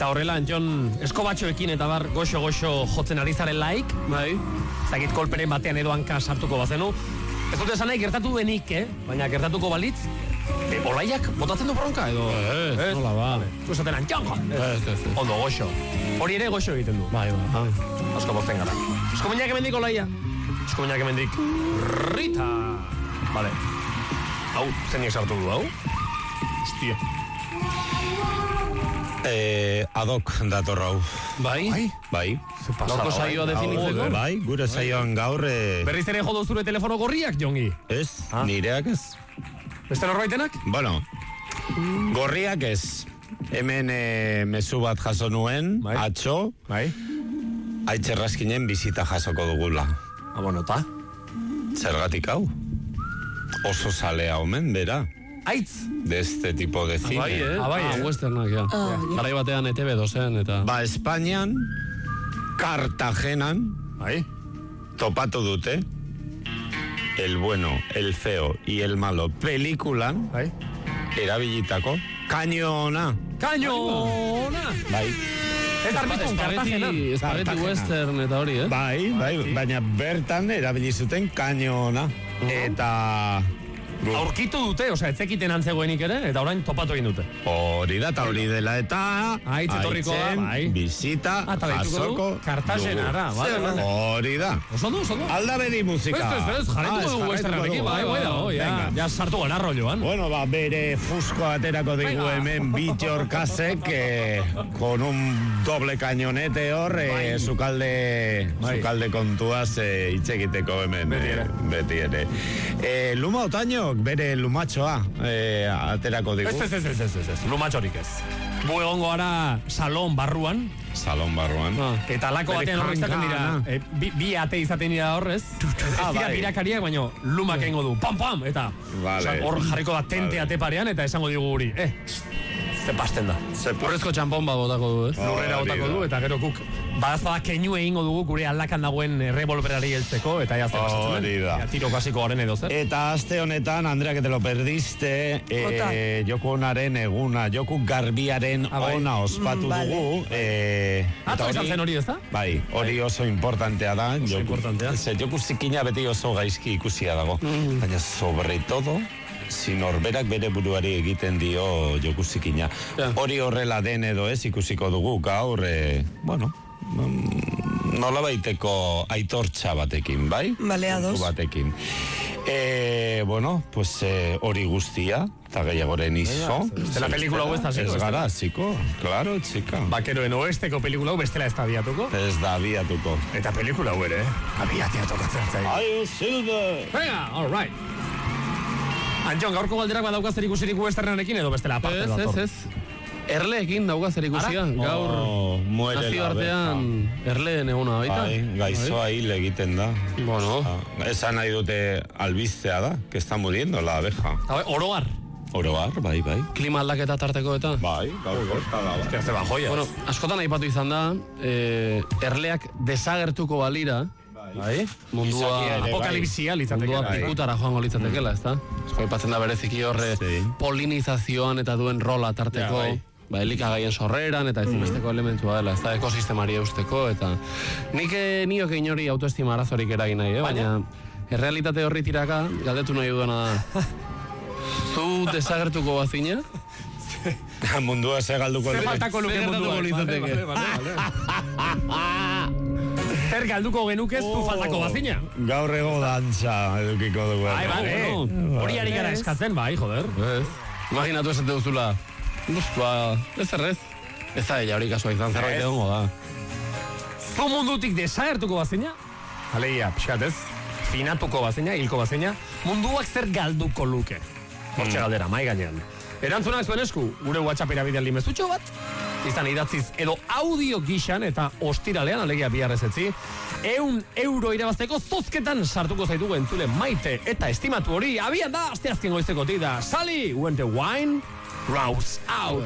Eta horrela, Jon, eskobatxoekin eta bar goxo-goxo jotzen ari zaren laik. Bai. Zagit kolperen batean edo hanka sartuko bazenu. Ez dut esan nahi gertatu denik, baina gertatuko balitz, olaiak botatzen du bronka edo... Nola ba. Tu esaten Jon. Ondo, goxo. Hori ere goxo egiten du. Bai. Asko bozten gara. Eskominak emendik olaia. Eskominak emendik Rita. Vale. Hau, zeinek sartu du, hau? Hostia. Adok dator hau. Bai? Bai. Gaurko saioa definitzeko? Bai, gure saioan gaur... Berriz ere jodo zure telefono gorriak, Jongi? Ez, nireak ez. Beste norbaitenak? Bueno, gorriak ez. Hemen mezu bat jaso nuen, atxo, Aitxerraskinen bizita jasoko dugula. Bueno, ta? Zergatik hau? Oso salea omen, bera. Aitz? De este tipo de cine. Westernak, ja. Garai batean ETV dozen, eta... Ba, Espainian, Cartagenan, topatu dute, El bueno, el feo y el malo pelikulan, erabilitako, kañona. Kañona! Bai. Ez arbizun, Cartagena. Espagueti western eta hori, Bai, baina bertan erabilizuten kañona. Eta... Aurkitu dute, etzekiten antzegoenik ere, eta orain topatu egin dute. Hori da, eta hori dela eta... Aitzen bizita jasoko Cartagenara, hori da. Osondo? Alda bedi musika. Ez, jarretuko dugu westernarekin, ja sartu gana rolloan. Bueno, bere fusko aterako digu hemen Bittor Kasek, con un doble cañonete hor, sukalde kontuaz itxekiteko hemen. Beti ere. Luma Otañok bere lumatxoa aterako digu. Ez, lumatxorik ez. Gu egongo gara salon barruan. Eta lako batean hor izaten dira, bi ate izaten dira horrez. Ez dira birakariak, baina lumak egingo du. Pam! Eta hor jarriko da tente ate parean, eta esango digu guri. Ze pasten da. Urrezko txampon bat botako du, ez? Lurrera botako du, eta gero guk badazpada keinu egingo dugu gure aldakan dagoen revolverari heltzeko, eta jazte pasatzen den. Tiro klasiko garen edo zer. Eta aste honetan, Andrea, que te lo perdiste, joku onaren eguna, joku garbiaren ona ospatu dugu. Ato izan zen hori, ez da? Bai, hori oso importantea da. Joku zikina beti oso gaizki ikusia dago. Baina, sobre todo... Norberak bere buruari egiten dio joku zikina. Hori horrela den edo ez ikusiko dugu gaur, nola baiteko aitortza batekin, bai? Baleados. Batekin. Hori guztia, eta gehiagoren izo. Bestela pelikula hau ez da ziko. Ez gara, ziko, claro, txika. Bakeroen oesteko pelikula hau bestela ez da abiatuko. Ez da abiatuko. Eta pelikula hau ere, abiatia tokatzen zain. Aio, Silver! Venga, all right. Jon, gaurko galderak badauka zer ikusirik westernarekin edo bestela aparte dator? Ez. Erleekin dauka zer ikusia. Gaur nazioartean erleen eguna baita. Gaizoa hil egiten da. Esan nahi dute albiztea da, que está muriendo la abeja. Oroar. Oroar, bai. Klima aldaketa tarteko eta? Bai, gaur gorta da. Ez da joia. Askotan aipatu izan da, erleak desagertuko balira, mundua apokalipsia litzateke. Mundua pikutara joango litzatekela, ez da? Aipatzen da bereziki horre polinizazioan eta duen rola tarteko, elikagaien sorreran eta ezinbesteko elementua dela, ez da, ekosistemari eusteko, eta nik nioke inori autoestima arazorik eragin nahi, baina errealitate horri tiraka, galdetu nahi dudana da, zu desagertuko bazina? Mundua ze galduko faltako luke mundua. Zer galduko genuke zu faltako bazina. Gaur ego dantza edukiko dugu. Hori ari gara eskatzen, joder. Imaginatu esate duzula. Ez errez. Ez da ella hori kasua izan zerbait egongo da. Zu mundutik desagertuko bazina? Alegia, pixkat ez. Finatuko bazina, hilko bazina. Munduak zer galduko luke. Hortxe galdera, mai gainean. Erantzunak zuen esku, gure WhatsApp-era bidean limezutxo bat, izan idatziz edo audio gixan eta ostiralean, alegia biharrezetzi, 100 euro irabazteko zozketan sartuko zaitugu entzule maite eta estimatu hori, abian da, asteazken goizeko tida, Sally, when the wine runs out.